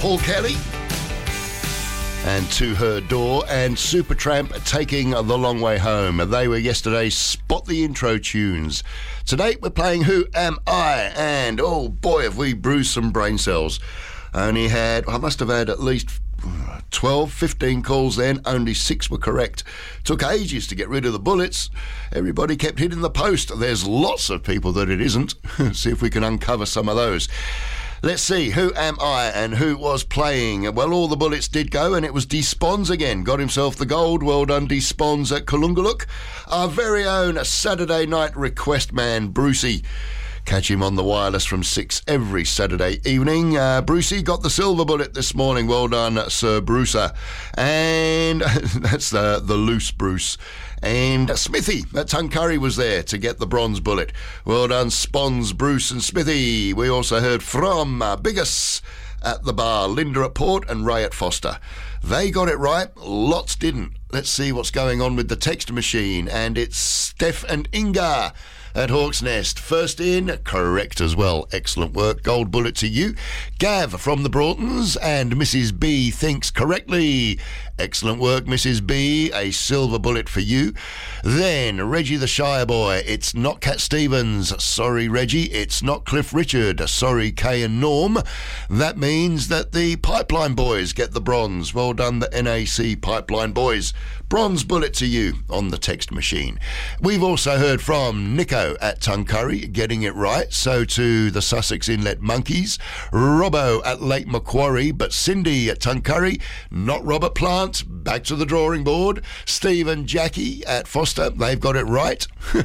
Paul Kelly. And To Her Door, and Supertramp taking The Long Way Home. They were yesterday's Spot the Intro tunes. Today we're playing Who Am I? And oh boy, have we bruised some brain cells. I must have had at least 12, 15 calls then, only 6 were correct. Took ages to get rid of the bullets. Everybody kept hitting the post. There's lots of people that it isn't. See if we can uncover some of those. Let's see, who am I and who was playing? Well, all the bullets did go, and it was Despons again. Got himself the gold. Well done, Despons at Kalungaluk. Our very own Saturday night request man, Brucey. Catch him on the wireless from 6 every Saturday evening. Brucey got the silver bullet this morning. Well done, Sir Brucer. And that's the loose Bruce. And Smithy at Tuncurry was there to get the bronze bullet. Well done, Spons, Bruce and Smithy. We also heard from Biggest at the bar, Linda at Port and Ray at Foster. They got it right, lots didn't. Let's see what's going on with the text machine. And it's Steph and Inga at Hawk's Nest. First in, correct as well. Excellent work. Gold bullet to you. Gav from the Broughtons, and Mrs. B thinks correctly. Excellent work, Mrs. B. A silver bullet for you. Then, Reggie the Shire Boy. It's not Cat Stevens. Sorry, Reggie. It's not Cliff Richard. Sorry, Kay and Norm. That means that the Pipeline Boys get the bronze. Well done, the NAC Pipeline Boys. Bronze bullet to you on the text machine. We've also heard from Nico at Tuncurry, getting it right. So to the Sussex Inlet Monkeys. Robbo at Lake Macquarie, but Cindy at Tuncurry. Not Robert Plant. Back to the drawing board. Steve and Jackie at Foster. They've got it right.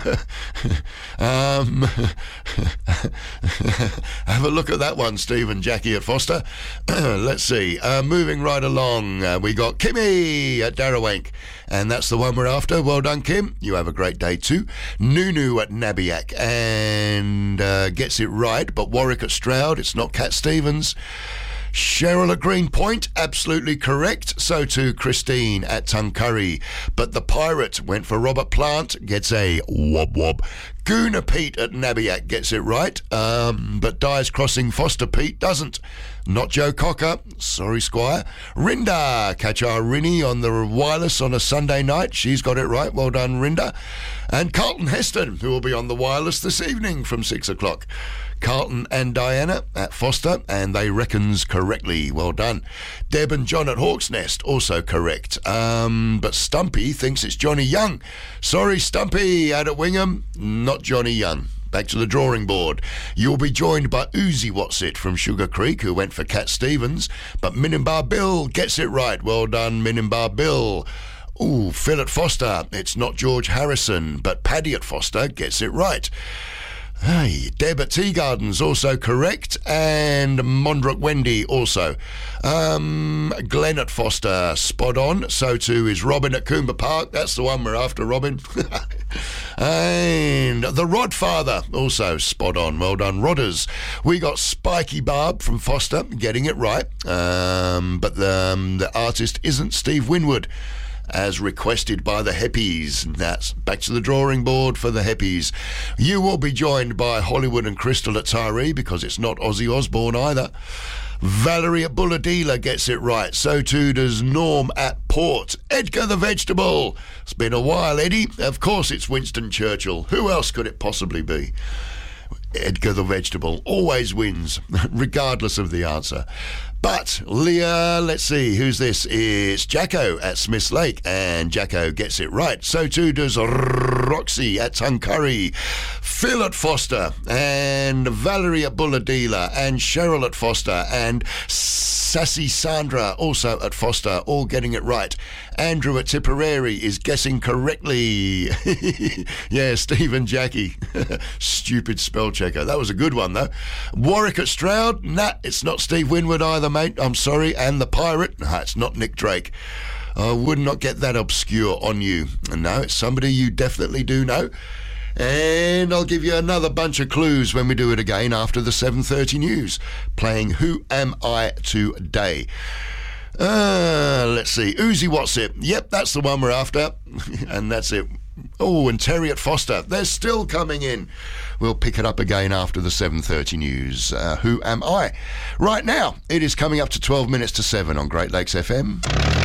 Have a look at that one, Steve and Jackie at Foster. Let's see. Moving right along, we got Kimmy at Darrawank. And that's the one we're after. Well done, Kim. You have a great day too. Nunu at Nabiac and gets it right. But Warwick at Stroud. It's not Cat Stevens. Cheryl at Greenpoint, absolutely correct. So too Christine at Tuncurry. But the Pirate went for Robert Plant, gets a wob wob. Gooner Pete at Nabiac gets it right. But Dyes Crossing Foster Pete doesn't. Not Joe Cocker. Sorry, Squire. Rinda, catch our Rinny on the wireless on a Sunday night. She's got it right. Well done, Rinda. And Carlton Heston, who will be on the wireless this evening from 6 o'clock. Carlton and Diana at Foster, and they reckons correctly. Well done. Deb and John at Hawk's Nest, also correct. But Stumpy thinks it's Johnny Young. Sorry, Stumpy, out at Wingham. Not Johnny Young. Back to the drawing board. You'll be joined by Uzi Whatsit from Sugar Creek, who went for Cat Stevens. But Minimbar Bill gets it right. Well done, Minimbar Bill. Ooh, Phil at Foster. It's not George Harrison, but Paddy at Foster gets it right. Hey, Deb at Tea Gardens, also correct, and Mondrock Wendy also. Glenn at Foster, spot on. So too is Robin at Coomber Park. That's the one we're after, Robin. And the Rodfather, also spot on. Well done, Rodders. We got Spiky Barb from Foster, getting it right. But the artist isn't Steve Winwood, as requested by the Heppies. That's back to the drawing board for the Heppies. You will be joined by Hollywood and Crystal at Tyree, because it's not Ozzy Osbourne either. Valerie at Bulladila gets it right. So too does Norm at Port. Edgar the Vegetable. It's been a while, Eddie. Of course it's Winston Churchill. Who else could it possibly be? Edgar the Vegetable always wins, regardless of the answer. But Leah, let's see, who's this? It's Jacko at Smiths Lake, and Jacko gets it right. So too does Roxy at Tuncurry, Phil at Foster, and Valerie at Bulladila, and Cheryl at Foster, and Sassy Sandra also at Foster, all getting it right. Andrew at Tipperary is guessing correctly. Yeah, Steve and Jackie. Stupid spell checker. That was a good one, though. Warwick at Stroud. Nah, it's not Steve Winwood either, mate. I'm sorry. And the Pirate. Nah, it's not Nick Drake. I would not get that obscure on you. No, it's somebody you definitely do know. And I'll give you another bunch of clues when we do it again after the 7:30 news. Playing Who Am I Today? Let's see. Uzi What's It? Yep, that's the one we're after. And that's it. Oh, and Terry at Foster, they're still coming in. We'll pick it up again after the 7:30 news. Who Am I? Right now, it is coming up to 12 minutes to 7 on Great Lakes FM.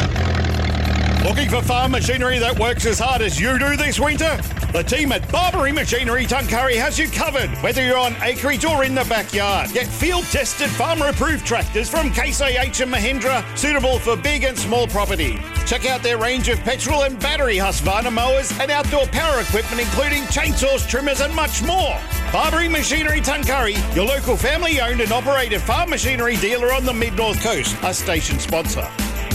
Looking for farm machinery that works as hard as you do this winter? The team at Barbary Machinery Tuncurry has you covered, whether you're on acreage or in the backyard. Get field-tested, farmer-approved tractors from Case IH and Mahindra, suitable for big and small property. Check out their range of petrol and battery Husqvarna mowers and outdoor power equipment, including chainsaws, trimmers and much more. Barbary Machinery Tuncurry, your local family-owned and operated farm machinery dealer on the Mid-North Coast, a station sponsor.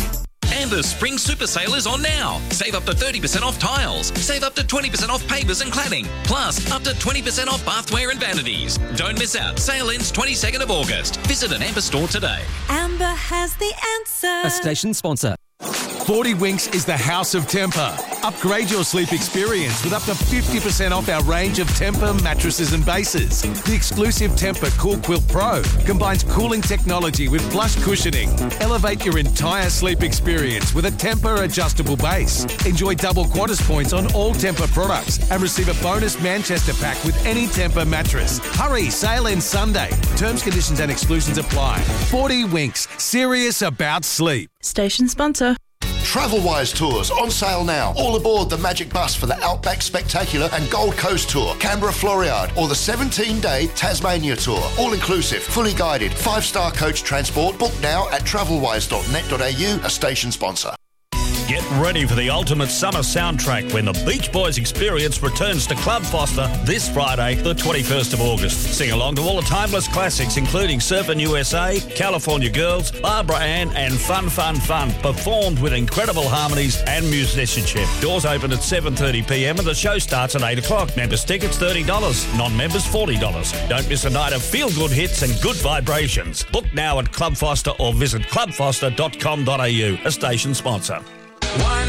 And the Spring Super Sale is on now. Save up to 30% off tiles. Save up to 20% off pavers and cladding. Plus, up to 20% off bathware and vanities. Don't miss out. Sale ends 22nd of August. Visit an Amber store today. Amber has the answer. A station sponsor. 40 Winks is the house of Tempur. Upgrade your sleep experience with up to 50% off our range of Tempur mattresses and bases. The exclusive Tempur Cool Quilt Pro combines cooling technology with plush cushioning. Elevate your entire sleep experience with a Tempur adjustable base. Enjoy double Qantas points on all Tempur products and receive a bonus Manchester pack with any Tempur mattress. Hurry, sale ends Sunday. Terms, conditions and exclusions apply. 40 Winks, serious about sleep. Station sponsor. Travelwise Tours on sale now. All aboard the Magic Bus for the Outback Spectacular and Gold Coast Tour, Canberra Floriade, or the 17-day Tasmania Tour. All inclusive, fully guided, 5-star coach transport. Book now at travelwise.net.au, a station sponsor. Get ready for the ultimate summer soundtrack when the Beach Boys Experience returns to Club Foster this Friday, the 21st of August. Sing along to all the timeless classics, including Surfin' USA, California Girls, Barbara Ann, and Fun, Fun, Fun, performed with incredible harmonies and musicianship. Doors open at 7:30pm and the show starts at 8 o'clock. Members tickets $30, non-members $40. Don't miss a night of feel-good hits and good vibrations. Book now at Club Foster or visit clubfoster.com.au, a station sponsor. One